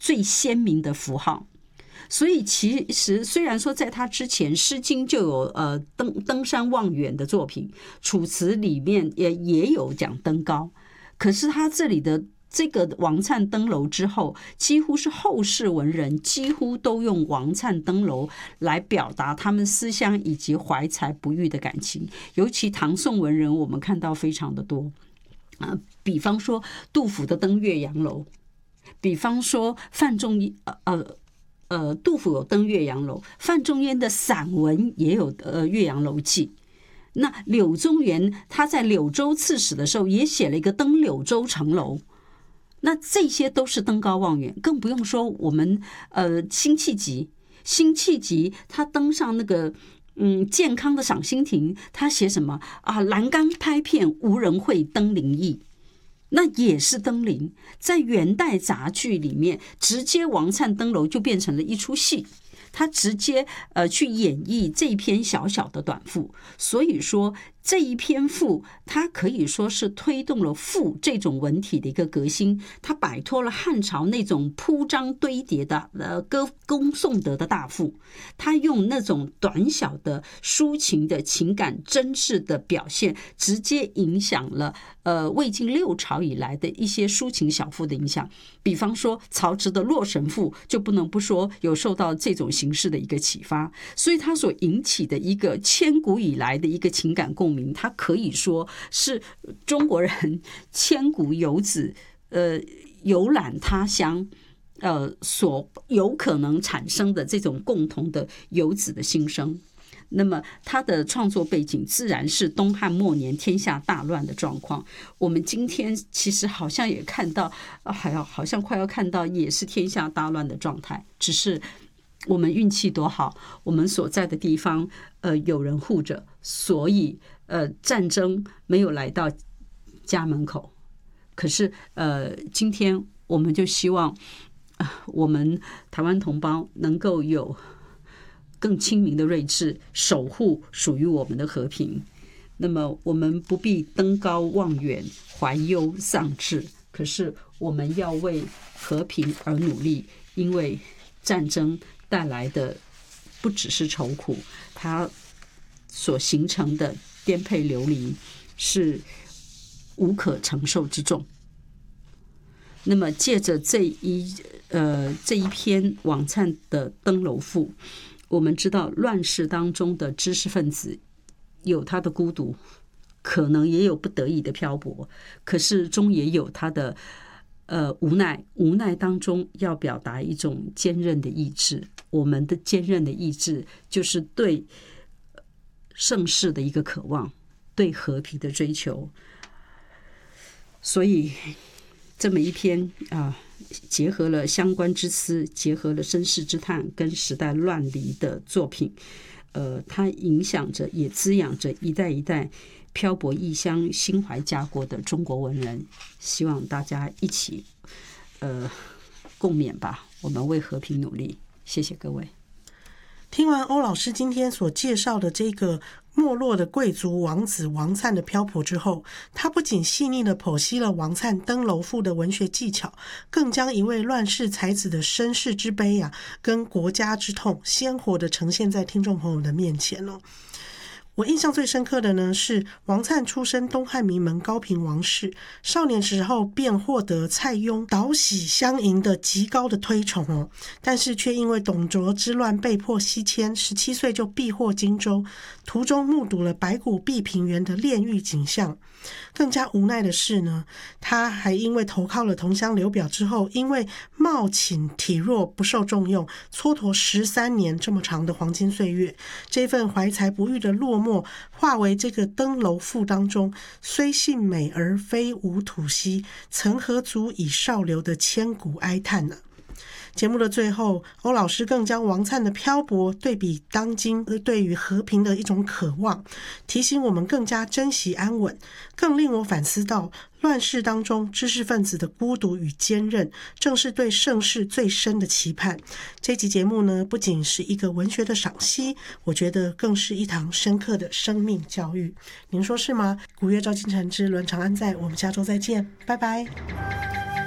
最鲜明的符号。所以其实虽然说在他之前《诗经》就有登山望远的作品，楚辞里面也有讲登高，可是他这里的这个王粲登楼之后，几乎是后世文人几乎都用王粲登楼来表达他们思乡以及怀才不遇的感情。尤其唐宋文人我们看到非常的多，比方说杜甫的登岳阳楼，比方说范仲淹杜甫有登岳阳楼，范仲淹的散文也有岳阳楼记。那柳宗元他在柳州刺史的时候也写了一个登柳州城楼。那这些都是登高望远，更不用说我们辛弃疾他登上那个健康的赏心亭，他写什么啊？栏杆拍片无人会，登临意。那也是登临，在元代杂剧里面，直接王粲登楼就变成了一出戏，他直接去演绎这一篇小小的短赋。所以说这一篇赋它可以说是推动了赋这种文体的一个革新，它摆脱了汉朝那种铺张堆叠的歌功颂德的大赋，它用那种短小的抒情的情感真挚的表现，直接影响了魏晋六朝以来的一些抒情小赋的影响。比方说曹植的《洛神赋》就不能不说有受到这种形式的一个启发，所以它所引起的一个千古以来的一个情感共鸣，它可以说是中国人千古游子游览他乡所有可能产生的这种共同的游子的心声。那么他的创作背景自然是东汉末年天下大乱的状况。我们今天其实好像也看到，好像快要看到也是天下大乱的状态，只是我们运气多好，我们所在的地方有人护着，所以战争没有来到家门口。可是今天我们就希望我们台湾同胞能够有更清明的睿智，守护属于我们的和平。那么我们不必登高望远，怀忧丧志，可是我们要为和平而努力，因为战争带来的不只是愁苦，它所形成的颠沛流离是无可承受之重。那么借着这一篇王粲的登楼赋，我们知道乱世当中的知识分子有他的孤独，可能也有不得已的漂泊，可是终也有他的无奈当中要表达一种坚韧的意志。我们的坚韧的意志就是对盛世的一个渴望，对和平的追求。所以这么一篇结合了相关之词，结合了身世之叹跟时代乱离的作品，它影响着也滋养着一代一代漂泊异乡心怀家国的中国文人。希望大家一起共勉吧，我们为和平努力。谢谢各位。 听完欧老师今天所介绍的这个没落的贵族王子王粲的漂泊之后，他不仅细腻地剖析了王粲登楼赋的文学技巧，更将一位乱世才子的身世之悲跟国家之痛鲜活地呈现在听众朋友的面前了。我印象最深刻的呢，是王粲出身东汉名门高平王室，少年时候便获得蔡邕导喜相迎的极高的推崇但是却因为董卓之乱被迫西迁，17岁就避祸荆州，途中目睹了白骨碧平原的炼狱景象。更加无奈的是呢，他还因为投靠了同乡刘表之后，因为貌寝体弱不受重用，蹉跎13年这么长的黄金岁月，这份怀才不遇的落寞化为这个登楼赋当中虽幸美而非无土兮，曾何足以少留的千古哀叹呢？节目的最后，欧老师更将王粲的漂泊对比当今对于和平的一种渴望，提醒我们更加珍惜安稳，更令我反思到乱世当中知识分子的孤独与坚韧，正是对盛世最深的期盼。这集节目呢，不仅是一个文学的赏析，我觉得更是一堂深刻的生命教育。您说是吗？古月照今晨之纶长安在，我们下周再见，拜拜。